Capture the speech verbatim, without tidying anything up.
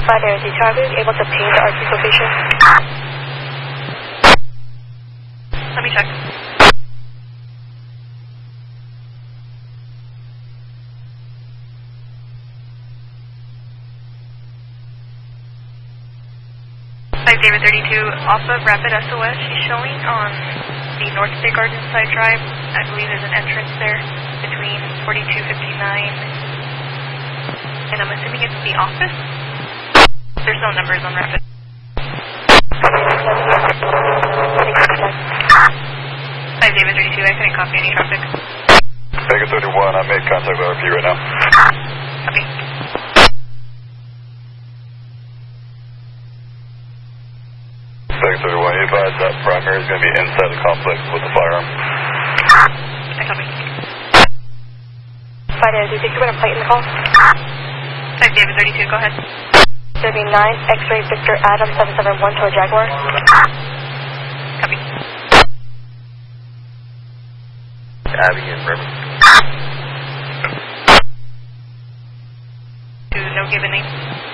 Five Air Zero, are we able to ping the R P location? Let me check. Five David thirty-two, off of Rapid S O S, she's showing on the North State Garden side drive. I believe there's an entrance there between forty-two fifty-nine, and I'm assuming it's the office. There's no numbers on Rapid. Five David thirty-two, I couldn't copy any traffic. Vegas thirty-one, I made contact with R P right now. Copy. Vegas thirty-one, you advise that primary is going to be inside the complex with the firearm. I copy. Five Air Zero, you want a plate in the call? Five David thirty-two, go ahead. thirty-nine, X-ray Victor Adam seven seven one to a Jaguar. Copy. Abby and River. To no given name.